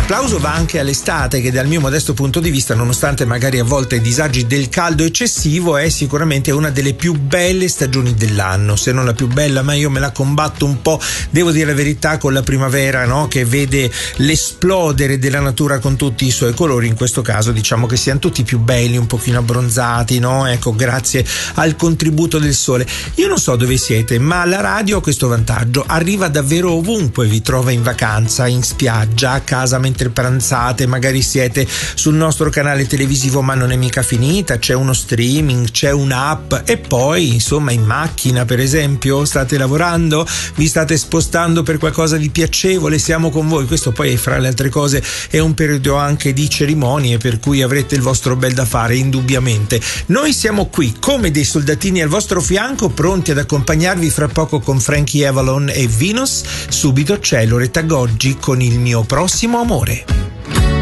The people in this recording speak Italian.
l'applauso va anche all'estate, che dal mio modesto punto di vista, nonostante magari a volte i disagi del caldo eccessivo, è sicuramente una delle più belle stagioni dell'anno, se non la più bella, ma io me la combatto un po', devo dire la verità, con la primavera, no? Che vede l'esplodere della natura con tutti i suoi colori. In questo caso diciamo che siano tutti più belli, un pochino abbronzati, no? Ecco, grazie al contributo del sole. Io non so dove siete, ma la radio ha questo vantaggio: arriva davvero ovunque, vi trova in vacanza, in spiaggia, a casa mentre pranzate, magari siete sul nostro canale televisivo ma non è mica finita, c'è uno streaming, c'è un'app, e poi insomma in macchina per esempio state lavorando, vi state spostando per qualcosa di piacevole, siamo con voi. Questo poi fra le altre cose è un periodo anche di cerimonie, per cui avrete il vostro bel da fare indubbiamente. Noi siamo qui come dei soldatini al vostro fianco, pronti ad accompagnarvi fra poco con Frankie Avalon e Venus. Subito c'è Loretta Goggi con Il mio prossimo amore.